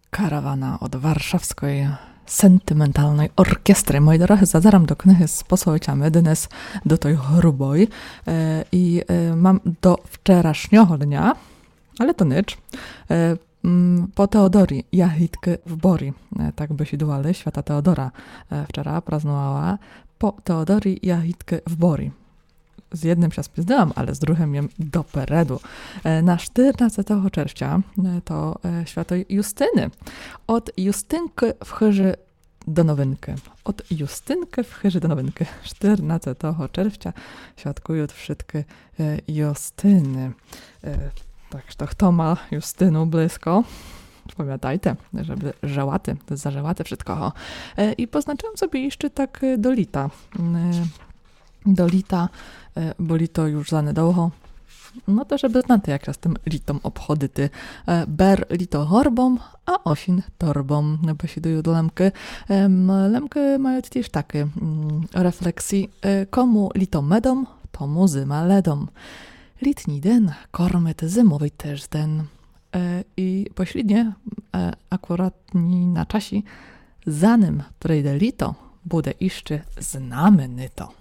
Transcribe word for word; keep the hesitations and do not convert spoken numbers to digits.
Karawana od warszawskiej sentymentalnej orkiestry. Moi drodzy, zadaram do knyhy z posłuchajmy dnes do tej chruboj e, i e, mam do wczorajszego dnia, ale to nycz, e, m, po Teodorii jahitkę w Bori, e, tak by się duale, świata Teodora e, wczoraj praznowała, po Teodorii jahitkę w Bori. Z jednym się spizdyłam, ale z drugim jem do peredu. Na czternastego czerwca to święto Justyny. Od Justynki w chyży do nowynki. Od Justynki w chyży do nowynki. czternastego czerwca świadkują wszystkie Justyny. Także to kto ma Justynu blisko, pamiętajcie, żeby żałaty, to jest zażałaty wszystko. I poznaczyłam sobie jeszcze tak do lita. Do lita, bo lito już zanedługo, no to żeby znate, jak się z tym litom obchody ty. Ber lito horbą, a osin torbą, bo się doją do lemki. Lemki mają też takie refleksji, komu lito medą, tomu zyma ledą. Litni den, kormet zimowy też den. I pośrednie, akurat na czasie, zanim przyjdzie lito, bude jeszcze znamenito.